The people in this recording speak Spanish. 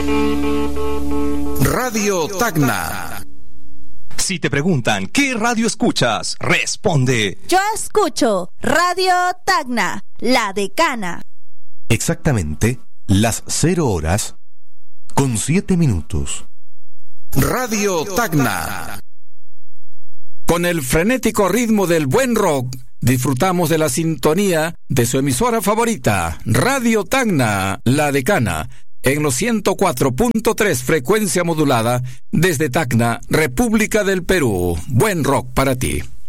Radio Tacna. Si te preguntan ¿qué radio escuchas? Responde: yo escucho Radio Tacna, la decana. Exactamente las 0:07. Radio Tacna. Con el frenético ritmo del buen rock, disfrutamos de la sintonía de su emisora favorita, Radio Tacna, la decana, en los 104.3 frecuencia modulada desde Tacna, República del Perú. Buen rock para ti.